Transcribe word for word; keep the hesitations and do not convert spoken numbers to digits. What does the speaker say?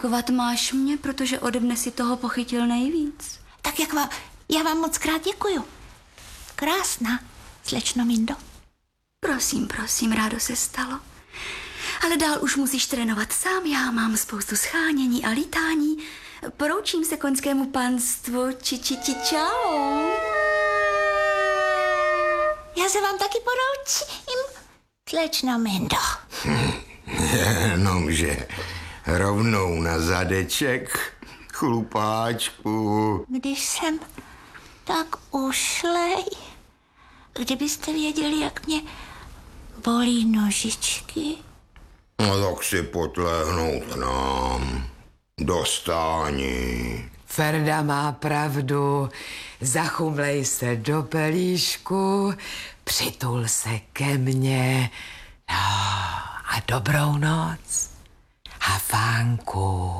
Kovat máš mě, protože ode mne si toho pochytil nejvíc. Tak jak vám, já vám moc krát děkuju. Krásná, slečno Mindo. Prosím, prosím, rádo se stalo. Ale dál už musíš trénovat sám, já mám spoustu schánění a lítání. Poroučím se koňskému panstvu, či, či, či, čau. Já se vám taky poroučím, slečno Mindo. Jenomže rovnou na zadeček, chlupáčku. Když jsem tak ušlej, kdybyste věděli, jak mě bolí nožičky. No tak si potlehnout k nám. Do stání. Ferda má pravdu. Zachumlej se do pelíšku, přitul se ke mně. No a dobrou noc. Hafánku.